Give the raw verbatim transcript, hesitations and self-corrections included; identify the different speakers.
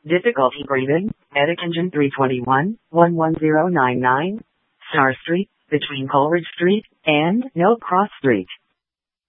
Speaker 1: Difficulty breathing. Medic engine three twenty-one, one one zero nine nine. Star Street, between Coleridge Street and No Cross Street.